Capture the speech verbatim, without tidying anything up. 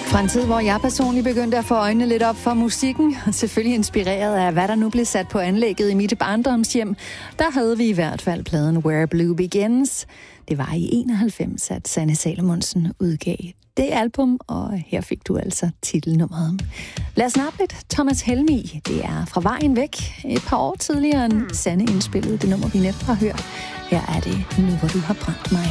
Fra en tid, hvor jeg personligt begyndte at få øjnene lidt op for musikken, og selvfølgelig inspireret af, hvad der nu blev sat på anlægget i mit barndomshjem, der havde vi i hvert fald pladen Where Blue Begins. Det var i enoghalvfems, at Sanne Salomonsen udgav det album, og her fik du altså titelnummeret. Lad os snappe lidt. Thomas Helmig, det er Fra Vejen Væk. Et par år tidligere end Sanne indspillede det nummer, vi netop har hørt. Her er det Nu, hvor du har brændt mig.